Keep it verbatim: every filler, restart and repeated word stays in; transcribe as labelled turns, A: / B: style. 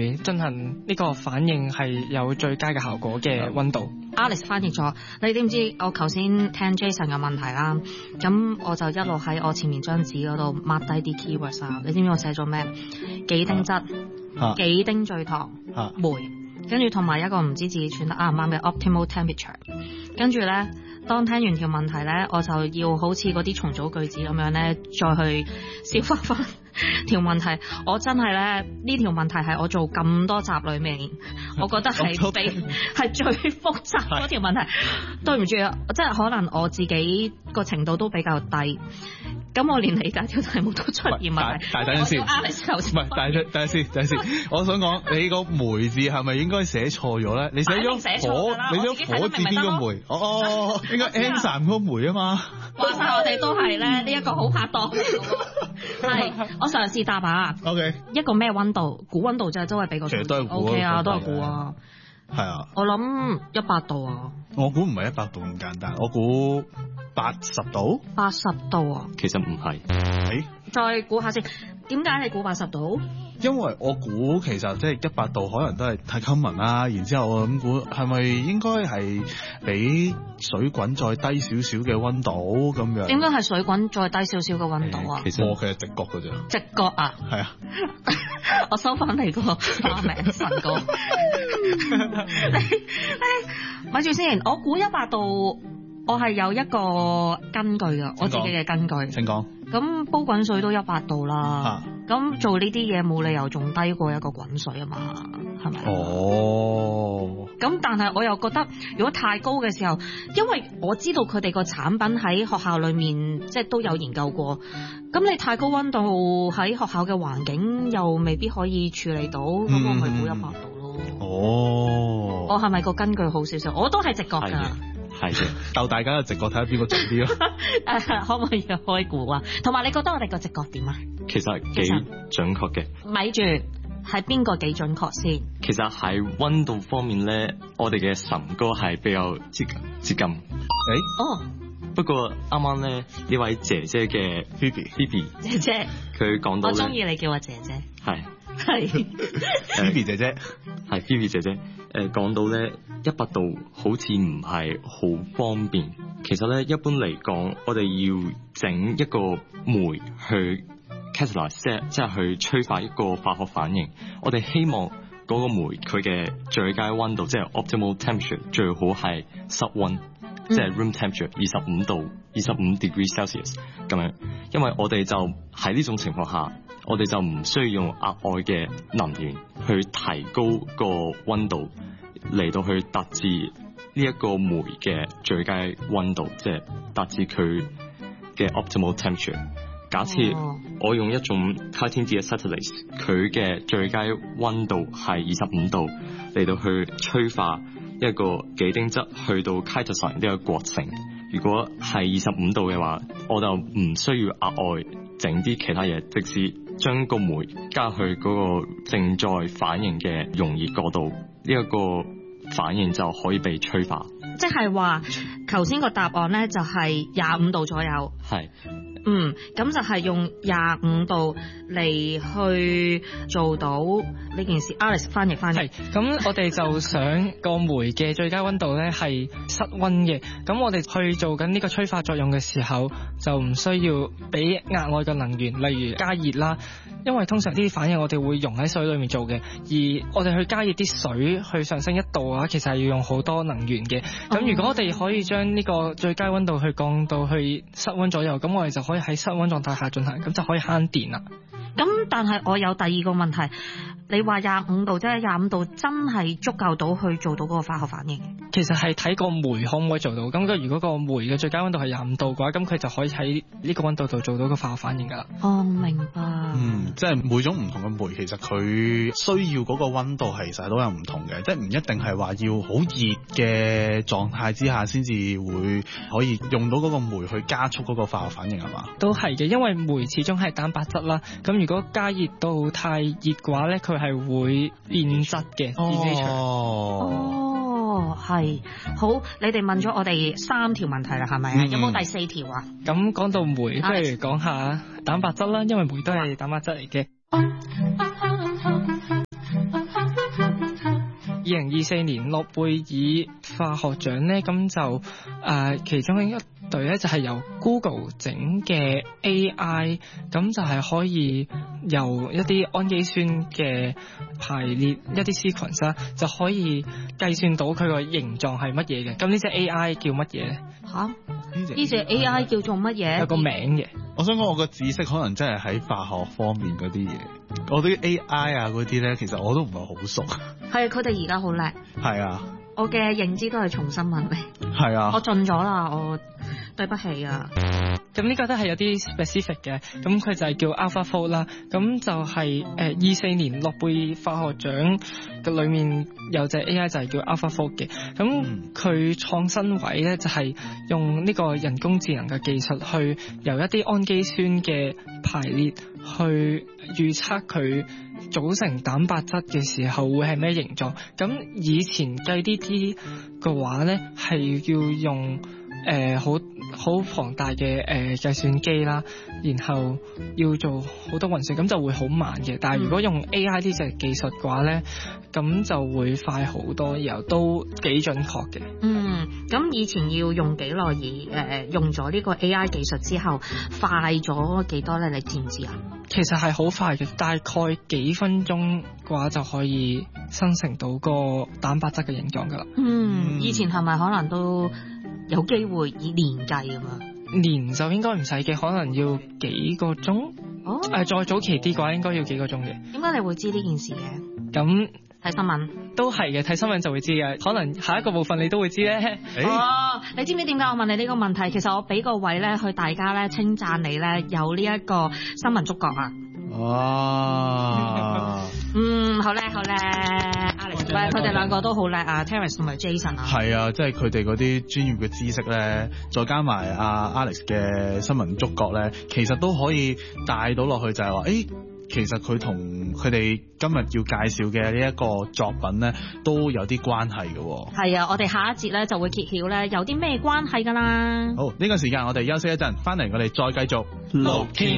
A: 係進行呢個反應係有最佳嘅效果嘅溫度。
B: Alice 翻譯咗，你知唔知我頭先聽 Jason 嘅問題啦？咁我就一路喺我前面張紙嗰度 mark 低啲 keywords 啊。你知唔知我寫咗咩？幾丁質、啊、幾丁聚糖、啊、酶，跟住同埋一個唔知自己串得啱唔啱嘅 optimal temperature。跟住咧，當聽完條問題咧，我就要好似嗰啲重組句子咁樣咧，再去消化翻條問題。我真係咧，呢條問題係我做咁多集裏面，我覺得係比係最複雜嗰條問題。對唔住啊，即係可能我自己個程度都比較低。咁我連理解條題目都出現問題。
C: 但係等陣先，唔係，但係等陣先，等陣先。我想講你個酶字係咪應該寫錯咗咧？你寫咗火，你寫咗火字邊個酶？哦哦，應該 enzyme 嗰個酶啊嘛。
B: 話晒我哋都係咧，呢一個好拍檔嚟嘅喎。係，我嘗試答下。O K。一個咩溫度？估溫度就係周圍俾個數。
C: 其實都係估。
B: O K 啊，都係估啊。
C: 係啊。
B: 我諗一百度啊。
C: 我估唔係一百度咁簡單，我估八十度。
B: 八十度啊？
D: 其實唔係。
C: 係。
B: 再估下先，點解係估八十度？
C: 因為我估其實即係一百度可能都係太 common 啦，然之後我諗估係咪應該係比水滾再低少少嘅溫度咁樣？
B: 點解係水滾再低少少嘅溫度啊？
C: 其實我其實直覺㗎啫。直
B: 覺啊？
C: 係啊。
B: 我收翻你個花名神哥。你咪住先，我估一百度，我係有一個根據㗎，我自己嘅根據。
C: 請講。
B: 咁煲滾水都一百度啦，咁、啊、做呢啲嘢冇理由仲低過一個滾水啊嘛，係咪？
C: 哦。
B: 咁但係我又覺得，如果太高嘅時候，因為我知道佢哋個產品喺學校裏面即係都有研究過，咁你太高溫度喺學校嘅環境又未必可以處理到，咁、嗯、我咪估一百度咯。
C: 哦。
B: 我係咪個根據好少少？我都係直覺㗎。
C: 係嘅，鬥大家嘅直覺睇下邊個準啲咯。
B: 誒，可唔可以開估啊？同埋你覺得我哋個直覺點啊？
D: 其實幾準確嘅。
B: 咪住，係邊個幾準確先？
D: 其實喺溫度方面咧，我哋嘅神哥係比較接近接近。誒、欸，
B: 哦。
D: 不過啱啱咧呢位姐姐嘅 Phoebe Phoebe
B: 姐姐，
D: 佢講到，
B: 我中意你叫我姐姐。
D: 係。
B: 係。
C: Phoebe 姐姐，
D: 係 Phoebe 姐姐。誒，講到咧一百度好似唔係好方便，其實咧一般嚟講，我哋要整一個酶去 catalyze，即係去催化一個化學反應。我哋希望嗰個酶佢嘅最佳溫度，即係 optimal temperature， 最好係室溫，即係 room temperature 二十五度，二十五 degree Celsius 咁樣。因為我哋就喺呢種情況下，我哋就唔需要用額外嘅能源去提高個溫度，嚟到去達至呢一個酶嘅最佳溫度，即係達至佢嘅 optimal temperature。假設我用一種 titanium deacetylase， 佢嘅最佳溫度係二十五度，嚟到去催化一個幾丁質去到 chitosan 呢個過程。如果係二十五度嘅話，我就唔需要額外整啲其他嘢，直接將個酶加去嗰個正在反應嘅溶液嗰度，呢一個反應就可以被催化。
B: 即係話，頭先個答案咧就係廿五度左右。係。嗯，咁就係用廿五度嚟去做到呢件事。Alice 翻譯翻譯。
A: 係，咁我哋就想個酶嘅最佳溫度咧係室溫嘅。咁我哋去做緊呢個催化作用嘅時候，就唔需要俾額外嘅能源，例如加熱啦。因為通常呢啲反應我哋會溶喺水裏面做嘅，而我哋去加熱啲水去上升一度啊，其實係要用好多能源嘅。咁如果我哋可以將呢個最佳溫度去降到去室溫左右，咁我哋就可以喺室溫狀態下進行，咁就可以慳電啦。
B: 咁但係我有第二個問題，你話廿五度即係廿五度真係足夠到去做到嗰個化學反應？
A: 其實係睇個酶可唔可以做到。咁如果個酶嘅最佳溫度係廿五度嘅話，咁佢就可以喺呢個溫度度做到個化學反應噶啦。
B: 哦，明白。
C: 嗯，即係每種唔同嘅酶，其實佢需要嗰個溫度其實都有唔同嘅，即係唔一定係話要好熱嘅狀態之下先至會可以用到嗰個酶去加速嗰個化學反應係嘛？都係嘅，因為酶始終係蛋白質啦。咁如果加熱到太熱嘅話咧，佢係會變質嘅。
B: 哦，係。好，你哋問咗我哋三條問題啦，係咪啊？有冇第四條啊？
A: 咁講到酶，不如講下蛋白質啦，因為酶都係蛋白質嚟嘅。 零二四年諾貝爾化學獎咧，咁就誒、呃、其中一隊咧就係由 Google 整嘅 A I， 咁就係可以由一啲氨基酸嘅排列一啲 sequence 啦，就可以計算到佢個形狀係乜嘢嘅。咁呢隻 A I 叫乜嘢咧？
B: 吓？呢隻 A I 叫做乜嘢？
A: 有個名嘅。
C: 我想講我個知識可能真係喺化學方面嗰啲嘢，我對 A I 啊嗰啲咧，其實我都唔係好熟。
B: 係，佢哋而家好叻。
C: 係啊。
B: 我嘅認知都係從新聞嚟。係
C: 啊。
B: 我盡咗啦，我對不起啊。
A: 咁呢個都係有啲 specific 嘅，咁佢就係叫 AlphaFold 啦。咁就係誒二四年諾貝爾化學獎嘅裏面有隻 A I 就係叫 AlphaFold 嘅。咁佢創新位咧就係用呢個人工智能嘅技術去由一啲氨基酸嘅排列去預測佢組成蛋白質嘅時候會係咩形狀。咁以前計呢啲嘅話咧係要用誒好好龐大嘅誒、呃、計算機啦，然後要做好多運算，咁就會好慢嘅。但係如果用 A I 呢隻技術嘅話咧，咁就會快好多，然後都幾準確嘅。
B: 嗯，咁以前要用幾耐而誒、呃、用咗呢個 A I 技術之後，快咗幾多咧？你知唔知啊？
A: 其實係好快嘅，大概幾分鐘嘅話就可以生成到個蛋白質嘅形狀噶啦。
B: 嗯，以前係咪可能都有機會以年計㗎嘛？
A: 年就應該唔使嘅，可能要幾個鐘。
B: 哦，誒、
A: 呃，再早期啲嘅話，應該要幾個鐘嘅。
B: 點解你會知呢件事嘅？
A: 咁
B: 睇新聞
A: 都係嘅，睇新聞就會知嘅。可能下一個部分你都會知咧。
C: 欸、
B: 哦，你知唔知點解我問你呢個問題？其實我俾個位咧，去大家咧稱讚你咧，有呢一個新聞觸覺啊！
C: 哇！
B: 嗯，好叻好叻 ，Alex，佢哋兩個都好叻啊 ，Terence 同埋 Jason 啊。
C: 係啊，即係佢哋嗰啲專業嘅知識咧，再加埋阿 Alex 嘅新聞觸覺咧，其實都可以帶到落去，就係話，誒，其實佢同佢哋今日要介紹嘅呢一個作品咧，都有啲關係嘅。
B: 係啊，我哋下一節咧就會揭曉咧有啲咩關係㗎啦。
C: 好，呢個時間我哋休息一陣，翻嚟我哋再繼續
A: 露天